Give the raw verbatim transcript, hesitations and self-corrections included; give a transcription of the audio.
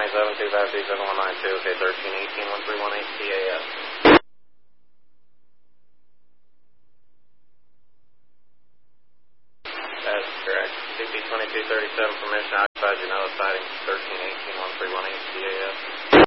twenty-seven, two five two seven one nine two, okay, thirteen eighteen one three one eight T A S. That's correct. C P twenty-two thirty-seven, permission occupied, Janela sighting thirteen eighteen one three one eight T A S.